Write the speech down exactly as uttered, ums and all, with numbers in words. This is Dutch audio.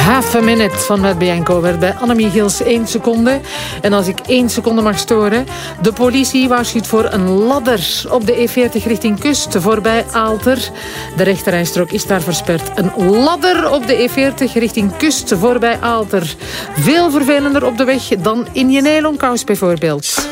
Half a minute van Matt Bianco werd bij Annemie Gils één seconde. En als ik één seconde mag storen. De politie waarschuwt voor een ladder op de E veertig richting Kust voorbij Aalter. De rechterrijstrook is daar versperd. Een ladder op de E veertig richting Kust voorbij Aalter. Veel vervelender op de weg dan in Jenelonkous bijvoorbeeld.